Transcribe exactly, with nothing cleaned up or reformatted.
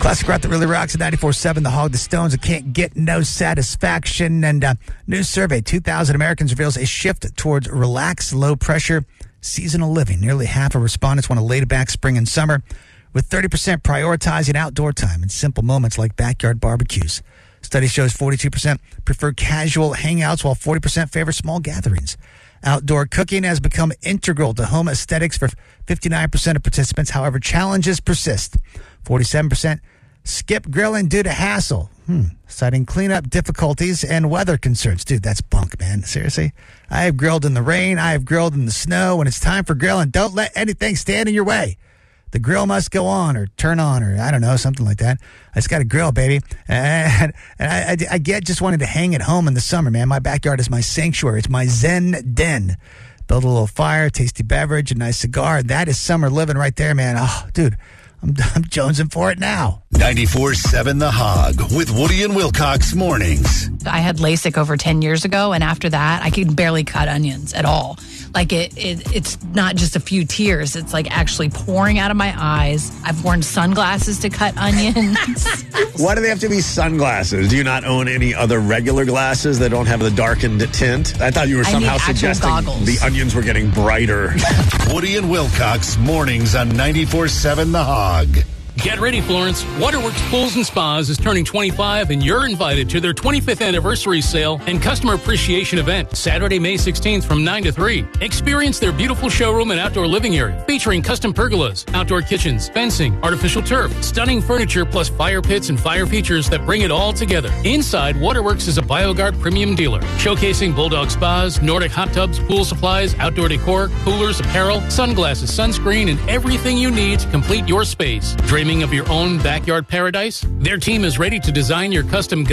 Classic rock that really rocks at ninety-four seven The Hog. The Stones can't get no satisfaction. And uh, new survey, two thousand Americans reveals a shift towards relaxed, low-pressure, seasonal living. Nearly half of respondents want a laid-back spring and summer, with thirty percent prioritizing outdoor time and simple moments like backyard barbecues. Study shows forty-two percent prefer casual hangouts, while forty percent favor small gatherings. Outdoor cooking has become integral to home aesthetics for fifty-nine percent of participants. However, challenges persist. forty-seven percent skip grilling due to hassle, hmm. citing cleanup difficulties and weather concerns. Dude, that's bunk, man. Seriously? I have grilled in the rain. I have grilled in the snow. When it's time for grilling, don't let anything stand in your way. The grill must go on or turn on or, I don't know, something like that. I just got a grill, baby. And, and I, I, I get just wanting to hang at home in the summer, man. My backyard is my sanctuary. It's my zen den. Build a little fire, tasty beverage, a nice cigar. That is summer living right there, man. Oh, dude, I'm, I'm jonesing for it now. ninety-four seven The Hog with Woody and Wilcox mornings. I had LASIK over ten years ago, and after that, I could barely cut onions at all. Like, it, it, it's not just a few tears. It's, like, actually pouring out of my eyes. I've worn sunglasses to cut onions. Why do they have to be sunglasses? Do you not own any other regular glasses that don't have the darkened tint? I thought you were somehow suggesting goggles. The onions were getting brighter. Woody and Wilcox mornings on ninety-four seven The Hog. Get ready, Florence. Waterworks Pools and Spas is turning twenty-five, and you're invited to their twenty-fifth anniversary sale and customer appreciation event, Saturday, May sixteenth from nine to three. Experience their beautiful showroom and outdoor living area, featuring custom pergolas, outdoor kitchens, fencing, artificial turf, stunning furniture, plus fire pits and fire features that bring it all together. Inside, Waterworks is a BioGuard premium dealer, showcasing Bulldog spas, Nordic hot tubs, pool supplies, outdoor decor, coolers, apparel, sunglasses, sunscreen, and everything you need to complete your space. Dreaming of your own backyard paradise? Their team is ready to design your custom